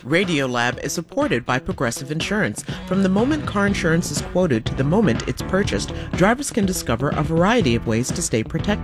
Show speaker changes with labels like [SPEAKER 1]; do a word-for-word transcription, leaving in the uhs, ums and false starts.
[SPEAKER 1] Radiolab is supported by Progressive Insurance. From the moment car insurance is quoted to the moment it's purchased, drivers can discover a variety of ways to stay protected.